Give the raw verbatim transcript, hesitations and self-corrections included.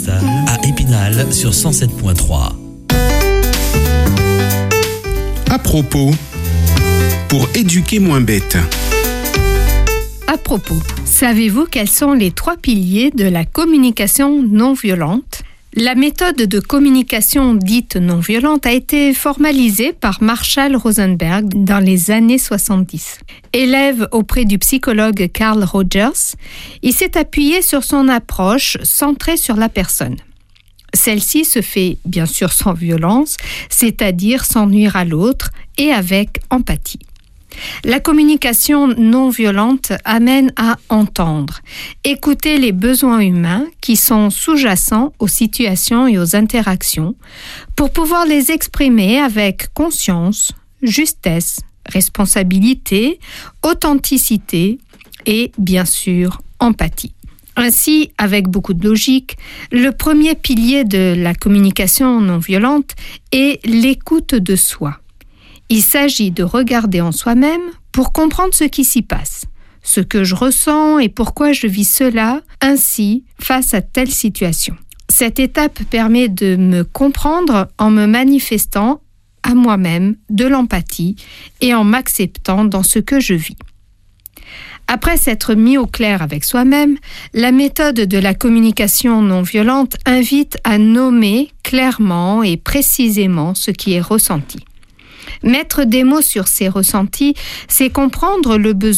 Universal à Épinal sur cent sept virgule trois. À propos, pour éduquer moins bête. À propos, savez-vous quels sont les trois piliers de la communication non violente ? La méthode de communication dite non violente a été formalisée par Marshall Rosenberg dans les années soixante-dix. Élève auprès du psychologue Carl Rogers, il s'est appuyé sur son approche centrée sur la personne. Celle-ci se fait bien sûr sans violence, c'est-à-dire sans nuire à l'autre et avec empathie. La communication non violente amène à entendre, écouter les besoins humains qui sont sous-jacents aux situations et aux interactions pour pouvoir les exprimer avec conscience, justesse, responsabilité, authenticité et bien sûr empathie. Ainsi, avec beaucoup de logique, le premier pilier de la communication non violente est l'écoute de soi. Il s'agit de regarder en soi-même pour comprendre ce qui s'y passe, ce que je ressens et pourquoi je vis cela ainsi face à telle situation. Cette étape permet de me comprendre en me manifestant à moi-même de l'empathie et en m'acceptant dans ce que je vis. Après s'être mis au clair avec soi-même, la méthode de la communication non violente invite à nommer clairement et précisément ce qui est ressenti. Mettre des mots sur ces ressentis, c'est comprendre le besoin